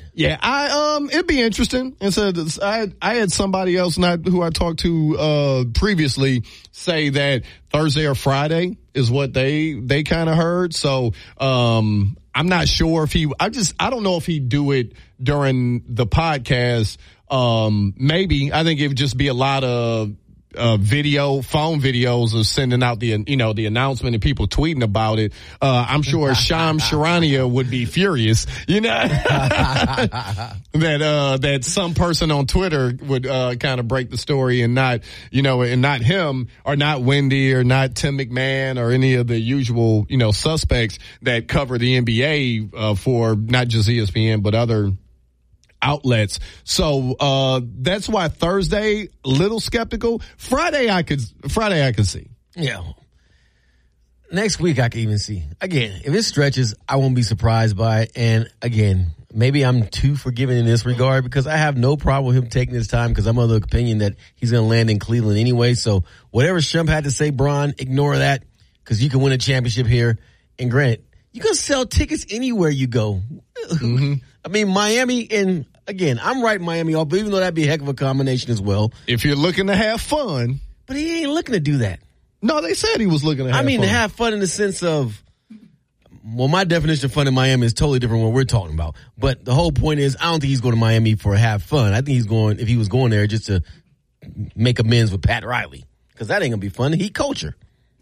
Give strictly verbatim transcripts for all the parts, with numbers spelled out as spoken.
Yeah, I um, it'd be interesting. And so I I had somebody else not who I talked to uh previously say that Thursday or Friday is what they they kind of heard. So um, I'm not sure if he. I just I don't know if he'd do it during the podcast. Um, maybe I think it would just be a lot of. Uh, video, phone videos of sending out the, you know, the announcement and people tweeting about it. Uh, I'm sure Shams Charania would be furious, you know, that, uh, that some person on Twitter would, uh, kind of break the story and not, you know, and not him or not Wendy or not Tim McMahon or any of the usual, you know, suspects that cover the N B A, uh, for not just E S P N, but other outlets. So, uh, that's why Thursday, little skeptical. Friday, I could, Friday, I could see. Yeah. Next week, I can even see. Again, if it stretches, I won't be surprised by it. And again, maybe I'm too forgiving in this regard because I have no problem with him taking his time because I'm of the opinion that he's going to land in Cleveland anyway. So whatever Shump had to say, Bron, ignore that because you can win a championship here. And Grant, you can sell tickets anywhere you go. Mm-hmm. I mean, Miami, and again, I'm writing Miami off, but even though that'd be a heck of a combination as well. If you're looking to have fun. But he ain't looking to do that. No, they said he was looking to have fun. I mean, fun. to have fun in the sense of, well, my definition of fun in Miami is totally different from what we're talking about. But the whole point is, I don't think he's going to Miami for have fun. I think he's going, if he was going there, just to make amends with Pat Riley. Because that ain't going to be fun. He culture.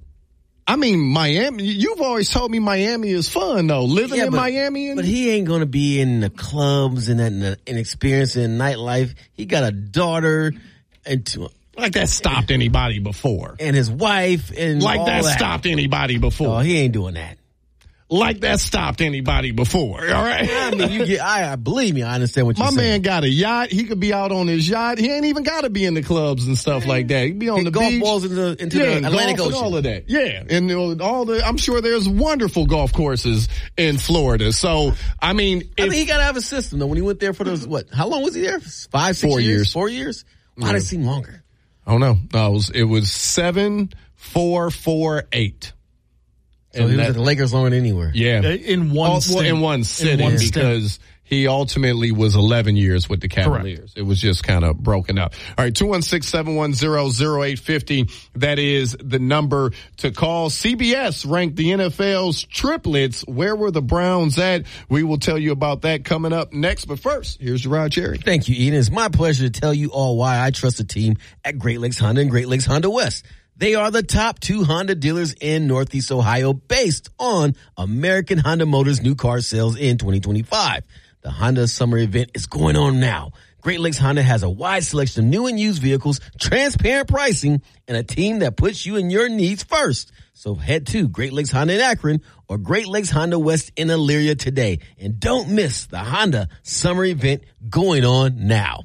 I mean, Miami, you've always told me Miami is fun, though. Living yeah, in but, Miami. And- but he ain't going to be in the clubs and, and, and experiencing nightlife. He got a daughter and two, like that stopped anybody before. And his wife and like all that, that stopped anybody before. Oh, he ain't doing that. Like that stopped anybody before. All right. I mean, you get. I, I believe me. I understand what you're My saying. My man got a yacht. He could be out on his yacht. He ain't even got to be in the clubs and stuff like that. He could be on Hit the golf beach. balls into the, into yeah, the Atlantic golf Ocean. And all of that. Yeah, and you know, all the. I'm sure there's wonderful golf courses in Florida. So I mean, I if, mean, he got to have a system though. When he went there for those, what? How long was he there? Five, six Four years. years. Four years. Why yeah. did it seem longer? I don't know. No, it was it was seven, four, four, eight. So and he that, was at the Lakers longer than anywhere. Yeah. In one All, stint. Well, in one sitting in one because stint. he ultimately was eleven years with the Cavaliers. Correct. It was just kind of broken up. All right, two one six, seven one zero, zero eight five zero. That is the number to call. C B S ranked the N F L's triplets. Where were the Browns at? We will tell you about that coming up next. But first, here's Gerard Cherry. Thank you, Eden. It's my pleasure to tell you all why I trust the team at Great Lakes Honda and Great Lakes Honda West. They are the top two Honda dealers in Northeast Ohio based on American Honda Motors new car sales in twenty twenty-five. The Honda Summer event is going on now. Great Lakes Honda has a wide selection of new and used vehicles, transparent pricing, and a team that puts you and your needs first. So head to Great Lakes Honda in Akron or Great Lakes Honda West in Elyria today. And don't miss the Honda Summer event going on now.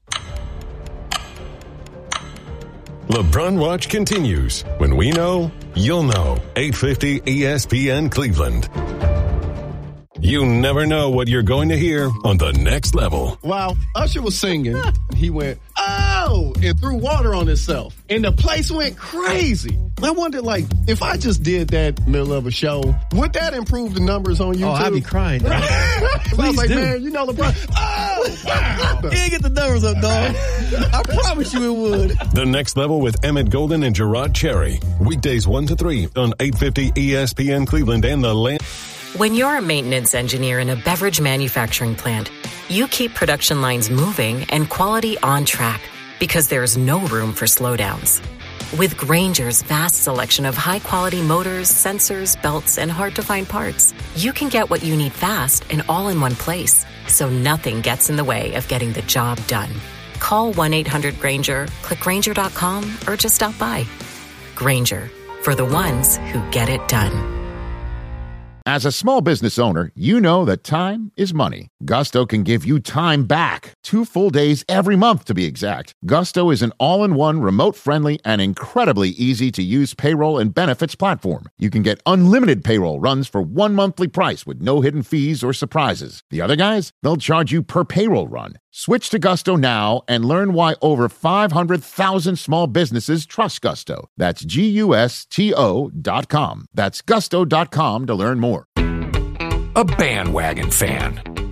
LeBron Watch continues. When we know, you'll know. eight fifty E S P N Cleveland. You never know what you're going to hear on the next level. Wow, Usher was singing. He went, oh, and threw water on himself. And the place went crazy. I wondered, like, if I just did that middle of a show, would that improve the numbers on YouTube? Oh, I'd be crying. I was like, do. man, you know LeBron. Oh, wow. You ain't get the numbers up, dog. I promise you it would. The Next Level with Emmett Golden and Gerard Cherry. Weekdays one to three on eight fifty E S P N Cleveland and the land. When you're a maintenance engineer in a beverage manufacturing plant, you keep production lines moving and quality on track because there's no room for slowdowns. With Grainger's vast selection of high-quality motors, sensors, belts, and hard-to-find parts, you can get what you need fast and all in one place, so nothing gets in the way of getting the job done. Call one eight hundred Grainger, click Grainger dot com, or just stop by. Grainger, for the ones who get it done. As a small business owner, you know that time is money. Gusto can give you time back. Two full days every month, to be exact. Gusto is an all-in-one, remote-friendly, and incredibly easy-to-use payroll and benefits platform. You can get unlimited payroll runs for one monthly price with no hidden fees or surprises. The other guys, they'll charge you per payroll run. Switch to Gusto now and learn why over five hundred thousand small businesses trust Gusto. That's G U S T O dot com. That's gusto dot com to learn more. A bandwagon fan.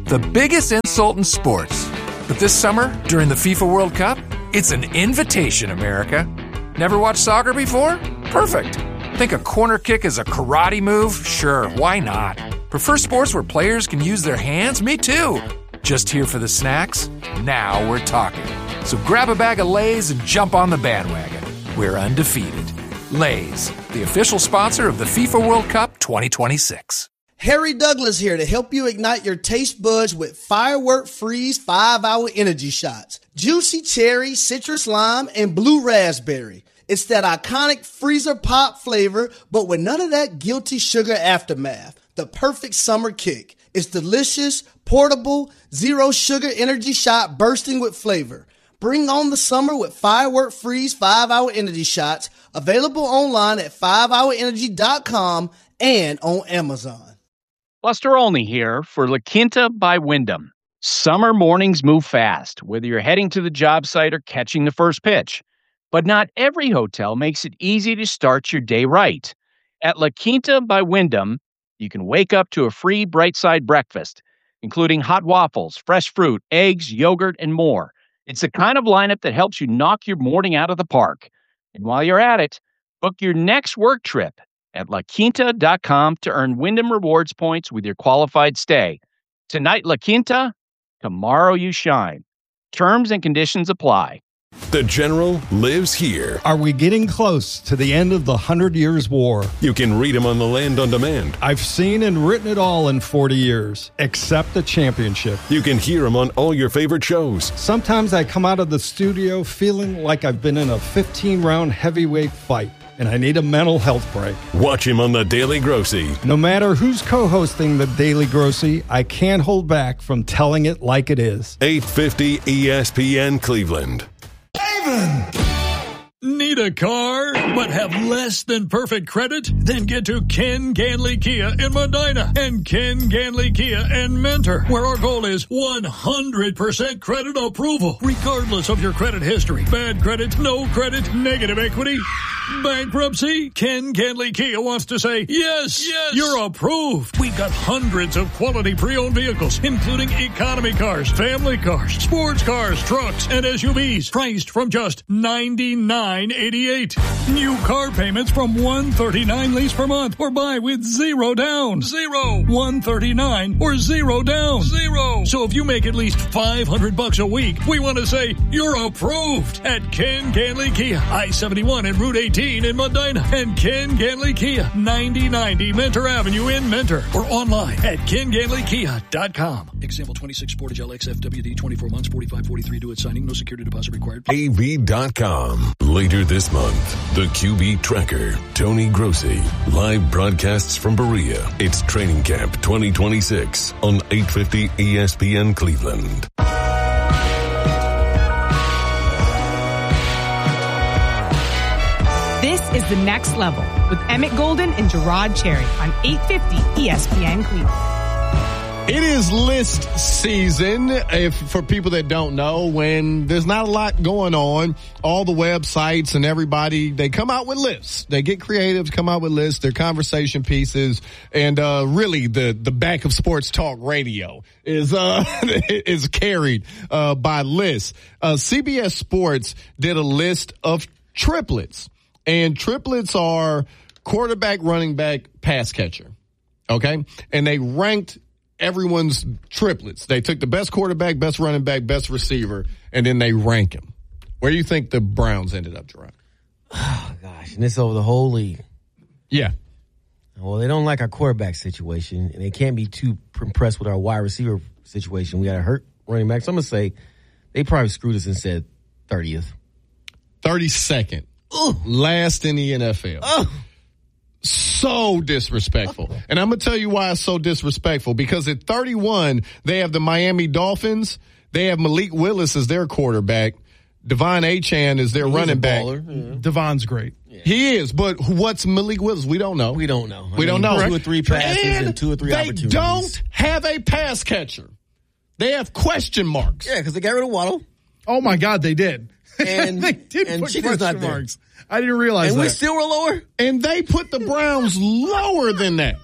the biggest insult in sports. But this summer, during the FIFA World Cup, it's an invitation, America. Never watched soccer before? Perfect. Think a corner kick is a karate move? Sure, why not? Prefer sports where players can use their hands? Me too. Just here for the snacks? Now we're talking. So grab a bag of Lay's and jump on the bandwagon. We're undefeated. Lay's, the official sponsor of the FIFA World Cup twenty twenty-six. Harry Douglas here to help you ignite your taste buds with Firework Freeze five hour Energy Shots. Juicy cherry, citrus lime, and blue raspberry. It's that iconic freezer pop flavor, but with none of that guilty sugar aftermath. The perfect summer kick. It's delicious, portable, zero sugar energy shot bursting with flavor. Bring on the summer with Firework Freeze five hour Energy Shots. Available online at five hour energy dot com and on Amazon. Buster Olney here for La Quinta by Wyndham. Summer mornings move fast, whether you're heading to the job site or catching the first pitch. But not every hotel makes it easy to start your day right. At La Quinta by Wyndham, you can wake up to a free Bright Side breakfast, including hot waffles, fresh fruit, eggs, yogurt, and more. It's the kind of lineup that helps you knock your morning out of the park. And while you're at it, book your next work trip at la quinta dot com to earn Wyndham Rewards points with your qualified stay. Tonight, La Quinta, tomorrow you shine. Terms and conditions apply. The General lives here. Are we getting close to the end of the Hundred Years' War? You can read him on the Land on Demand. I've seen and written it all in forty years, except the championship. You can hear him on all your favorite shows. Sometimes I come out of the studio feeling like I've been in a fifteen-round heavyweight fight, and I need a mental health break. Watch him on The Daily Grossy. No matter who's co-hosting The Daily Grossy, I can't hold back from telling it like it is. eight fifty E S P N Cleveland. Need a car, but have less than perfect credit? Then get to Ken Ganley Kia in Medina and Ken Ganley Kia in Mentor, where our goal is one hundred percent credit approval, regardless of your credit history. Bad credit, no credit, negative equity, bankruptcy. Ken Ganley Kia wants to say, yes, yes, you're approved. We've got hundreds of quality pre-owned vehicles, including economy cars, family cars, sports cars, trucks, and S U Vs, priced from just ninety-nine eighty-eight. New car payments from one thirty-nine lease per month, or buy with zero down. Zero. one thirty-nine or zero down. Zero. So if you make at least five hundred bucks a week, we want to say you're approved at Ken Ganley Kia, I seventy-one and Route eighteen in Medina, and Ken Ganley Kia, ninety ninety Mentor Avenue in Mentor, or online at ken ganley kia dot com. Example twenty-six Sportage L X F W D, twenty-four months, forty-five forty-three due at signing, no security deposit required. A V dot com. Later this month, the Q B Tracker, Tony Grossi, live broadcasts from Berea. It's Training Camp twenty twenty-six on eight fifty E S P N Cleveland. This is The Next Level with Emmett Golden and Gerard Cherry on eight fifty E S P N Cleveland. It is list season. If for people that don't know, when there's not a lot going on, all the websites and everybody, they come out with lists. They get creative, come out with lists, their conversation pieces, and uh really the the back of sports talk radio is uh is carried uh by lists. Uh C B S Sports did a list of triplets, and triplets are quarterback, running back, pass catcher. Okay? And they ranked everyone's triplets. They took the best quarterback, best running back, best receiver, and then they rank them. Where do you think the Browns ended up, Gerard? Oh, gosh. And it's over the whole league. Yeah. Well, they don't like our quarterback situation, and they can't be too impressed with our wide receiver situation. We got a hurt running back. So I'm going to say they probably screwed us and said thirtieth. thirty-second. Ugh. Last in the N F L. Ugh. So disrespectful. And I'm going to tell you why it's so disrespectful. Because at thirty-one, they have the Miami Dolphins. They have Malik Willis as their quarterback. Devon Achane is their He's running a back. baller. Yeah. Devon's great. Yeah. He is, but what's Malik Willis? We don't know. We don't know. I we mean, don't know. Two or three passes and, and two or three they opportunities. They don't have a pass catcher. They have question marks. Yeah, because they got rid of Waddle. Oh, my God, they did. And they did and put Cheetah's question not marks. I didn't realize and that. And we still were lower? And they put the Browns lower than that.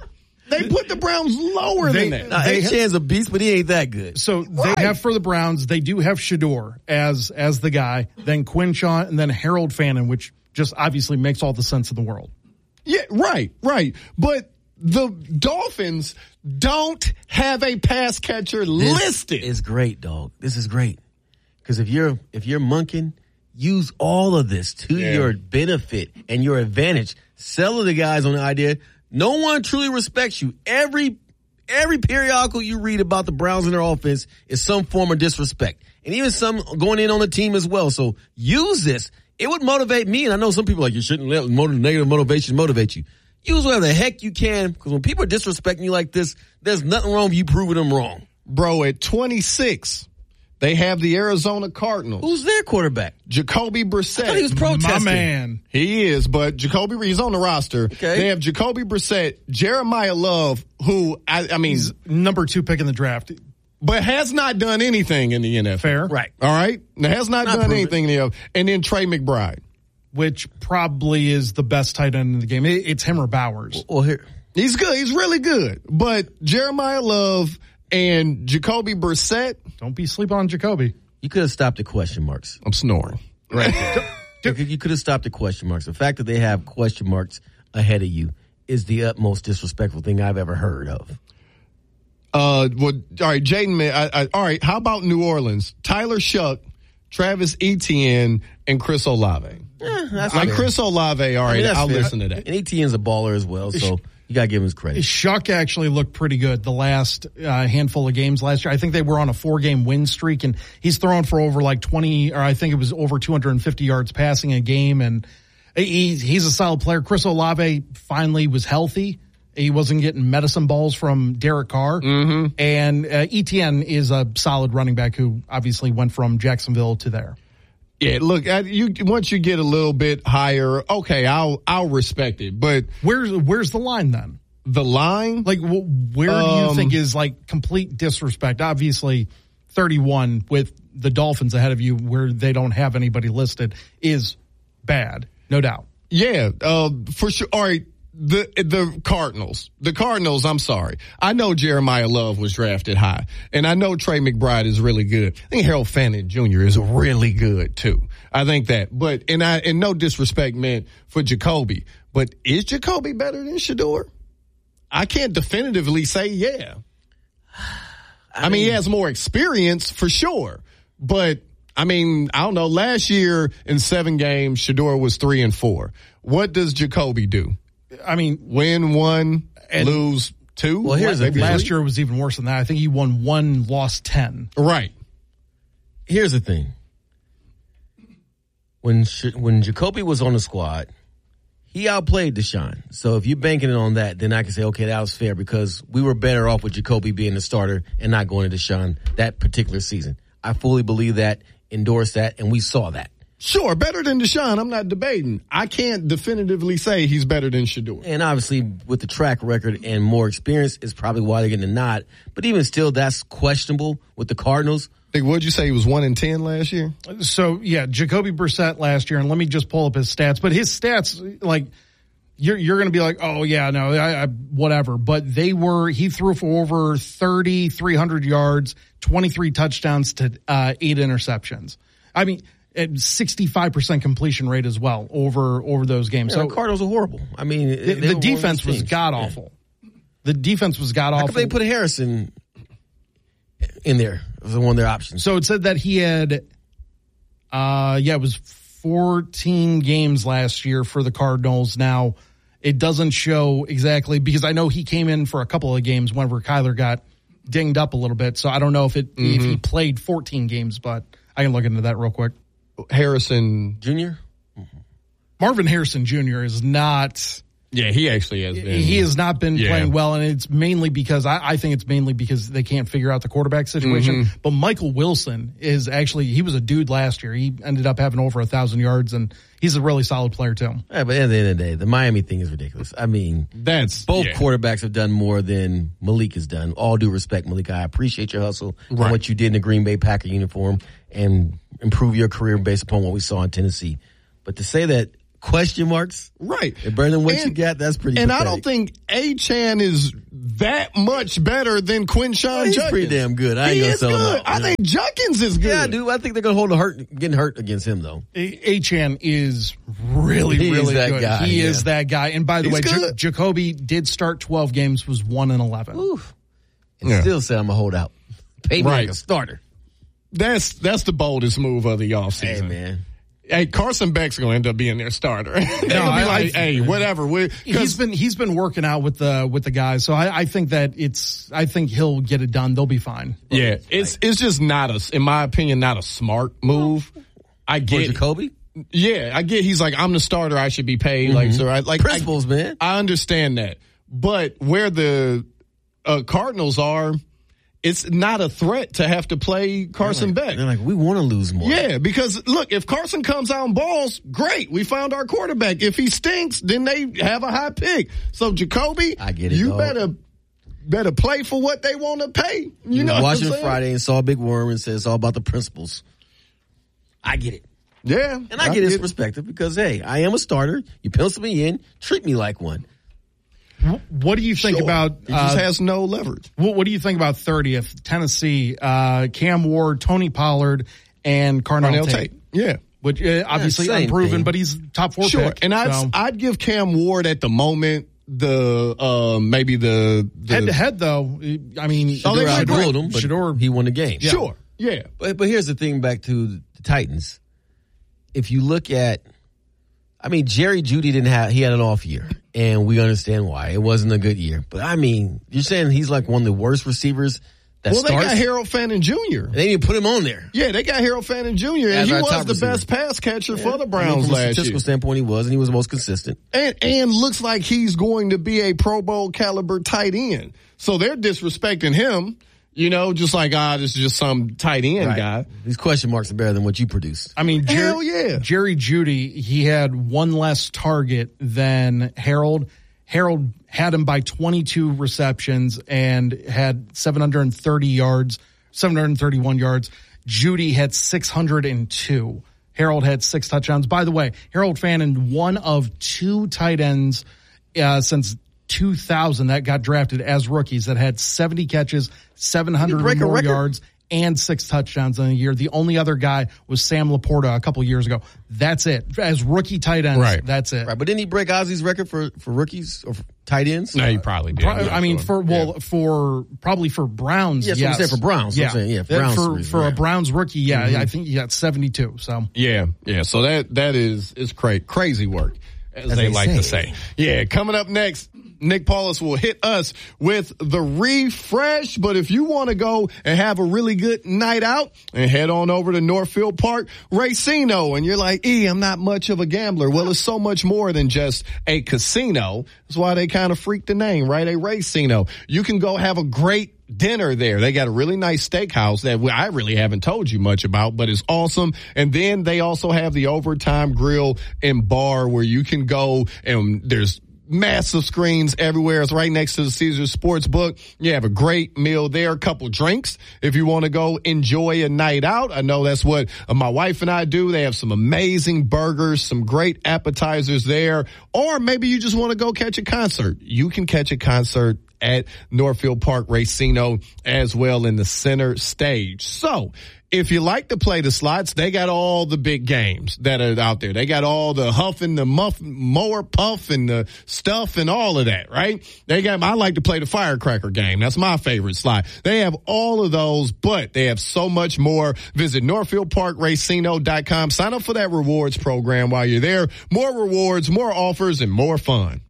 They put the Browns lower They- than that. Now, They Etienne's a beast, but he ain't that good. So Right. they have for the Browns, they do have Shador as as the guy, then Quinshaw, and then Harold Fannin, which just obviously makes all the sense in the world. Yeah, right, right. But the Dolphins don't have a pass catcher This listed. is great, dog. This is great. Because if you're if you're monking, use all of this to Yeah. your benefit and your advantage. Sell to the guys on the idea. No one truly respects you. Every every periodical you read about the Browns and their offense is some form of disrespect. And even some going in on the team as well. So use this. It would motivate me, and I know some people are like, you shouldn't let motiv- negative motivation motivate you. Use whatever the heck you can, because when people are disrespecting you like this, there's nothing wrong with you proving them wrong. Bro, at twenty-six, they have the Arizona Cardinals. Who's their quarterback? Jacoby Brissett. I thought he was protesting. My man. He is, but Jacoby, he's on the roster. Okay. They have Jacoby Brissett, Jeremiah Love, who, I, I mean, He's number two pick in the draft. but has not done anything in the N F L. Fair. Right. All right? Now, has not, Not done proven. anything in the N F L. And then Trey McBride. Which probably is the best tight end in the game. It, it's him or Bowers. Well, here. He's good. He's really good. But Jeremiah Love and Jacoby Brissett, Don't be sleeping on Jacoby. You could have stopped the question marks. I'm snoring. Right. you could, you could have stopped the question marks. The fact that they have question marks ahead of you is the utmost disrespectful thing I've ever heard of. Uh, well, all right, Jaden, I, I, all right, how about New Orleans? Tyler Shuck, Travis Etienne, and Chris Olave. Eh, that's Like fair. Chris Olave, all I right, mean, that's I'll fair. listen to that. And Etienne's a baller as well, so you got to give him his credit. Shuck actually looked pretty good the last uh, handful of games last year. I think they were on a four-game win streak, and he's throwing for over like twenty, or I think it was over two hundred fifty yards passing a game, and he, he's a solid player. Chris Olave finally was healthy. He wasn't getting medicine balls from Derek Carr. Mm-hmm. And uh, Etienne is a solid running back who obviously went from Jacksonville to there. Yeah, look, I, you once you get a little bit higher, okay, I'll I'll respect it. But Where's where's the line then? the line, Like, wh- where do you Um, think is like complete disrespect? Obviously, thirty-one with the Dolphins ahead of you, where they don't have anybody listed, is bad, no doubt. yeah, uh, for sure. All right, the the Cardinals, the Cardinals. I'm sorry, I know Jeremiah Love was drafted high, and I know Trey McBride is really good. I think Harold Fannin Junior is really good too. I think that, but and I and no disrespect meant for Jacoby, but is Jacoby better than Shador? I can't definitively say yeah. I, I mean, mean, he has more experience for sure, but I mean, I don't know. Last year in seven games, Shador was three and four. What does Jacoby do? I mean, Win one, And- lose two. Well, here's the Maybe last three? year was even worse than that. I think he won one, lost ten. Right. Here's the thing. When Sh- when Jacoby was on the squad, he outplayed Deshaun. So if you're banking it on that, then I can say, okay, that was fair because we were better off with Jacoby being the starter and not going to Deshaun that particular season. I fully believe that, endorse that, and we saw that. Sure, better than Deshaun. I'm not debating. I can't definitively say he's better than Shador. And obviously, with the track record and more experience, is probably why they're getting a nod. But even still, that's questionable with the Cardinals. Think, what'd you say? He was one and ten last year? So, yeah, Jacoby Brissett last year, and let me just pull up his stats. But his stats, like, you're you're going to be like, oh, yeah, no, I, I, whatever. But they were, he threw for over thirty, three hundred yards, twenty-three touchdowns to uh, eight interceptions. I mean, at sixty-five percent completion rate as well over over those games. Yeah, so the Cardinals are horrible. I mean, the, they the were one defense of those was teams. god Yeah. awful. The defense was god How awful. could they put Harrison in there as one of their options? So it said that he had, uh, yeah, it was fourteen games last year for the Cardinals. Now, it doesn't show exactly because I know he came in for a couple of games whenever Kyler got dinged up a little bit. So I don't know if it Mm-hmm. if he played fourteen games, but I can look into that real quick. Harrison Junior? Marvin Harrison Junior is not. Yeah, he actually has been. He has not been Yeah. playing well, and it's mainly because I, I think it's mainly because they can't figure out the quarterback situation. Mm-hmm. But Michael Wilson is actually he was a dude last year. He ended up having over a thousand yards, and he's a really solid player too. Yeah, but at the end of the day, the Miami thing is ridiculous. I mean, That's both yeah. quarterbacks have done more than Malik has done. All due respect, Malik, I appreciate your hustle and Right. what you did in the Green Bay Packer uniform and improve your career based upon what we saw in Tennessee. But to say that question marks. Right. And better than what and, you got, that's pretty And pathetic. I don't think Achane is that much better than Quinshon well, he's Judkins. pretty damn good. I ain't he gonna is sell good. him out. I know? think Judkins is good. Yeah, dude. I think they're going to hold a hurt, getting hurt against him, though. Achane is really, He really is that good. guy, he yeah. is that guy. And by the He's way, good. J- Jacoby did start twelve games, was one and eleven. Oof. And Yeah. still say I'm going to hold out. Pay me Right. like a starter. That's that's the boldest move of the offseason. Hey, man. Hey, Carson Beck's going to end up being their starter. They're going to be I- like, I- hey, whatever. We, He's been he's been working out with the with the guys, so I, I think that it's I think he'll get it done. They'll be fine. yeah, it's it's just not a, in my opinion, not a smart move. I For get, Jacoby? yeah, I get. He's like, I'm the starter. I should be paid. Like, so I like Principles, I, man. I understand that, but where the uh, Cardinals are, it's not a threat to have to play Carson They're like, Beck. They're like, we want to lose more. Yeah, because look, if Carson comes out and balls, great. We found our quarterback. If he stinks, then they have a high pick. So Jacoby, I get it, you dog. better better play for what they want to pay. You, You know, was what I'm watching saying? Friday and saw a big worm and said it's all about the principles. I get it. Yeah, And I get his perspective because, hey, I am a starter. You pencil me in, treat me like one. What do you think Sure. about? He just uh, has no leverage. What, what do you think about thirtieth Tennessee? Uh, Cam Ward, Tony Pollard, and Carnell, Carnell Tate. Tate. Yeah. Which uh, obviously same unproven, thing. but he's top four Sure, pick. and I'd so. I'd give Cam Ward at the moment the uh, maybe the, the head to head though. I mean, Oh, they Shador might outruled agree. him, but Shador- he won the game. Sure, yeah, But, but here's the thing back to the Titans. If you look at, I mean, Jerry Jeudy didn't have, he had an off year, and we understand why. It wasn't a good year. But I mean, you're saying he's like one of the worst receivers that well, starts? they got Harold Fannin Junior They didn't even put him on there. Yeah, they got Harold Fannin Junior And As he our was top the receiver. best pass catcher for the I mean, Browns from a last statistical year. standpoint, he was, and he was the most consistent. And, and looks like he's going to be a Pro Bowl caliber tight end. So they're disrespecting him, you know, just like, ah, this is just some tight end Right. guy. These question marks are better than what you produce. I mean, Jer- Hell yeah. Jerry Jeudy, he had one less target than Harold. Harold had him by twenty-two receptions and had seven hundred thirty yards, seven hundred thirty-one yards. Jeudy had six hundred two. Harold had six touchdowns. By the way, Harold Fannin, one of two tight ends uh, since two thousand that got drafted as rookies that had seventy catches, seven hundred break a more record? yards, and six touchdowns in a year. The only other guy was Sam Laporta a couple years ago. That's it. As rookie tight ends, Right. that's it. Right, but didn't he break Ozzy's record for, for rookies or for tight ends? No, he probably did. Pro- I'm not I mean, sure. for well, Yeah. for probably for Browns. Yes, yes, what I'm saying, for Browns. Yeah, I'm saying, yeah, for That- Browns for reason, for yeah. a Browns rookie. Yeah, Mm-hmm. I think he got seventy-two. So Yeah, yeah. So that that is is cra- crazy work, as, As they, they like to say. say. Yeah, coming up next, Nick Paulus will hit us with the refresh. But if you want to go and have a really good night out and head on over to Northfield Park Racino, and you're like, E, I'm not much of a gambler. Well, it's so much more than just a casino. That's why they kind of freaked the name, right? A Racino. You can go have a great dinner there. They got a really nice steakhouse that I really haven't told you much about, but it's awesome. And then they also have the Overtime Grill and Bar where you can go and there's massive screens everywhere. It's right next to the Caesars Sportsbook. You have a great meal there, a couple drinks if you want to go enjoy a night out. I know that's what uh, my wife and I do. They have some amazing burgers, some great appetizers there. Or maybe you just want to go catch a concert. You can catch a concert at Northfield Park Racino as well in the center stage. So if you like to play the slots, they got all the big games that are out there. They got all the huff and the muff, mower puff and the stuff and all of that, right? They got, I like to play the firecracker game. That's my favorite slot. They have all of those, but they have so much more. Visit Northfield Park Racino dot com. Sign up for that rewards program while you're there. More rewards, more offers, and more fun.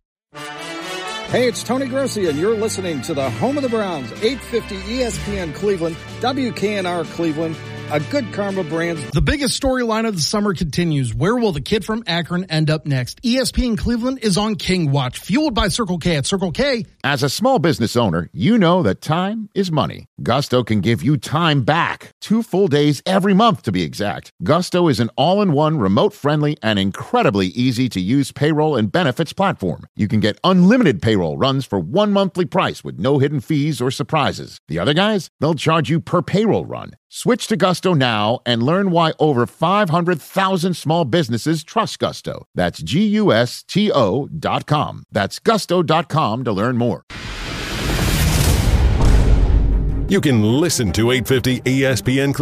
Hey, it's Tony Grossi, and you're listening to the home of the Browns, eight fifty E S P N Cleveland, W K N R Cleveland, a Good Karma Brands. the biggest storyline of the summer continues. Where will the kid from Akron end up next? E S P N Cleveland is on King Watch, fueled by Circle K. At Circle K, As a small business owner, you know that time is money. Gusto can give you time back. Two full days every month, to be exact. Gusto is an all-in-one, remote-friendly, and incredibly easy-to-use payroll and benefits platform. You can get unlimited payroll runs for one monthly price with no hidden fees or surprises. The other guys, they'll charge you per payroll run. Switch to Gusto now and learn why over five hundred thousand small businesses trust Gusto. That's G U S T O dot com. That's gusto dot com to learn more. You can listen to eight fifty E S P N